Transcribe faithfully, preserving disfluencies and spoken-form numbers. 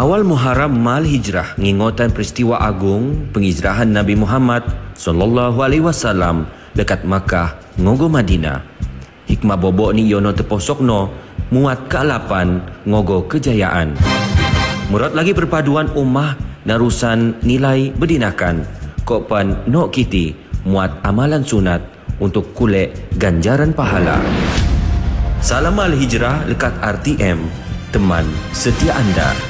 Awal Muharram mal hijrah ngingotan peristiwa agung penghijrahan Nabi Muhammad sallallahu alaihi wasallam dekat Makkah ngogo Madinah. Hikmah bobok ni yono teposokno muat kealapan ngogo kejayaan. Murad lagi perpaduan ummah narusan nilai berdinakan. Kokpan nok kiti muat amalan sunat untuk kulek ganjaran pahala. Salam al hijrah lekat R T M, teman setia anda.